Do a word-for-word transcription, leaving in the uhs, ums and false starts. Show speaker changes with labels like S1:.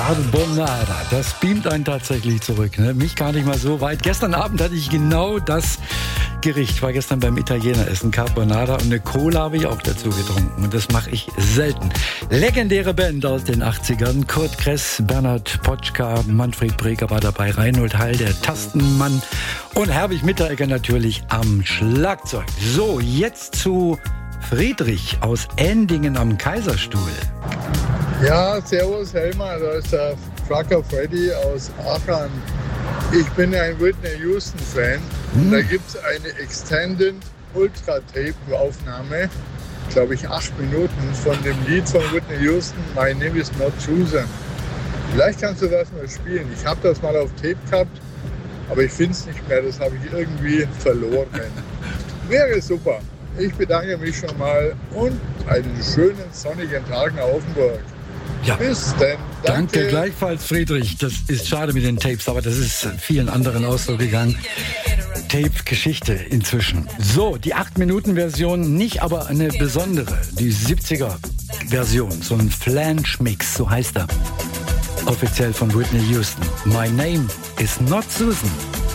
S1: Carbonara, das beamt einen tatsächlich zurück. Ne? Mich gar nicht mal so weit. Gestern Abend hatte ich genau das Gericht. War gestern beim Italiener essen, Carbonara, und eine Cola habe ich auch dazu getrunken. Und das mache ich selten. Legendäre Band aus den achtzigern. Kurt Kress, Bernhard Potschka, Manfred Breker war dabei, Reinhold Heil, der Tastenmann, und Herbig Mitteregger natürlich am Schlagzeug. So, jetzt zu Friedrich aus Endingen am Kaiserstuhl.
S2: Ja, servus Helmer, da ist der Trucker Freddy aus Aachen. Ich bin ein Whitney Houston-Fan. Hm. Da gibt es eine Extended Ultra-Tape-Aufnahme, glaube ich acht Minuten, von dem Lied von Whitney Houston, My Name is Not Susan. Vielleicht kannst du das mal spielen. Ich habe das mal auf Tape gehabt, aber ich finde es nicht mehr. Das habe ich irgendwie verloren. Wäre super. Ich bedanke mich schon mal und einen schönen sonnigen Tag nach Offenburg.
S1: Ja.
S2: Bis denn. Danke.
S1: Danke gleichfalls, Friedrich. Das ist schade mit den Tapes, aber das ist vielen anderen auch so gegangen. Tape-Geschichte inzwischen. So, die acht Minuten Version nicht, aber eine besondere. Die siebziger Version, so ein Flange-Mix, so heißt er. Offiziell von Whitney Houston. My Name is Not Susan.